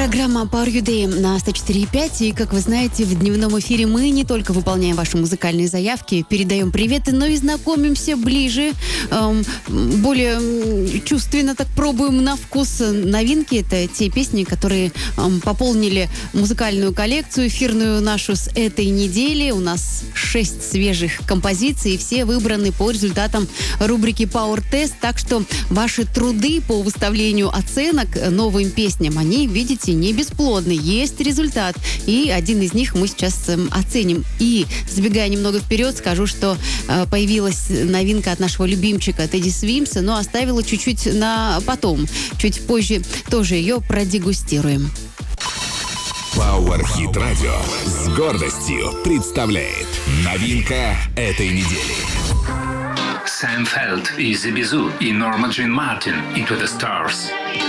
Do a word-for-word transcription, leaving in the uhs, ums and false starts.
Программа Power You Day на сто четыре и пять. И, как вы знаете, в дневном эфире мы не только выполняем ваши музыкальные заявки, передаем приветы, но и знакомимся ближе, эм, более чувственно так пробуем на вкус новинки. Это те песни, которые эм, пополнили музыкальную коллекцию эфирную нашу с этой недели. У нас шесть свежих композиций, и все выбраны по результатам рубрики Power Test. Так что ваши труды по выставлению оценок новым песням, они, видите, не бесплодны. Есть результат. И один из них мы сейчас э, оценим. И, забегая немного вперед, скажу, что э, появилась новинка от нашего любимчика Тедди Свимса, но оставила чуть-чуть на потом. Чуть позже тоже ее продегустируем. Power Hit Radio с гордостью представляет новинка этой недели. Sam Feld и The Bizou и Norma Jean Martin Into the Stars.